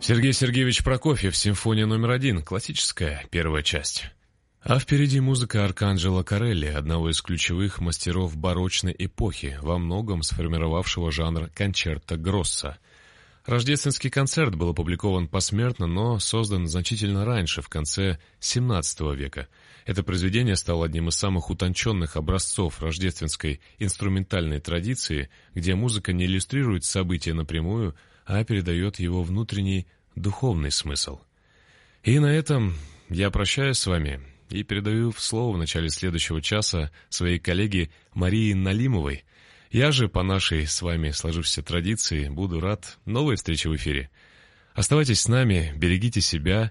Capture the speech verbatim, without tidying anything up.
Сергей Сергеевич Прокофьев, симфония номер один, классическая, первая часть. А впереди музыка Арканджело Корелли, одного из ключевых мастеров барочной эпохи, во многом сформировавшего жанр кончерто гроссо. Рождественский концерт был опубликован посмертно, но создан значительно раньше, в конце семнадцатого века. Это произведение стало одним из самых утонченных образцов рождественской инструментальной традиции, где музыка не иллюстрирует события напрямую, а передает его внутренний духовный смысл. И на этом я прощаюсь с вами и передаю слово в начале следующего часа своей коллеге Марии Налимовой. Я же, по нашей с вами сложившейся традиции, буду рад новой встрече в эфире. Оставайтесь с нами, берегите себя